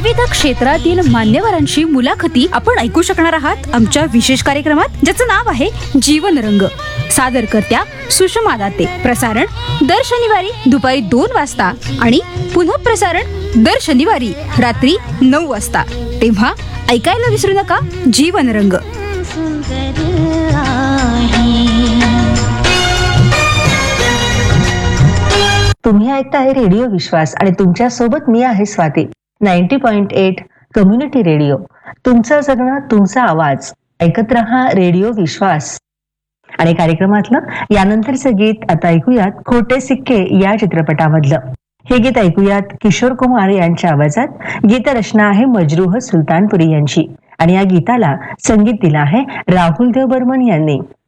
विविध क्षेत्रातील मान्यवरांची मुलाखती आपण ऐकू शकणार आहात आमच्या विशेष कार्यक्रमात, ज्याचं नाव आहे जीवनरंग. सादरकर्त्या सुषमा दाते. प्रसारण दर शनिवारी दुपारी 2 वाजता आणि पुन्हा प्रसारण दर शनिवारी रात्री 9 वाजता. तेव्हा ऐकायला विसरू नका जीवनरंग. तुम्ही ऐकताय रेडिओ विश्वास आणि तुमच्या सोबत मी आहे स्वाती. 90.8 community radio. तुमचं जगणं, तुमचा आवाज. ऐकत रहा रेडिओ विश्वास. आणि कार्यक्रमातलं यानंतरचं गीत आता ऐकूयात खोटे सिक्के या चित्रपटामधलं. हे गीत ऐकूयात किशोर कुमार यांच्या आवाजात. गीतरचना आहे मजरूह सुलतानपुरी यांची आणि या गीताला संगीत दिलं आहे राहुल देव बर्मन यांनी.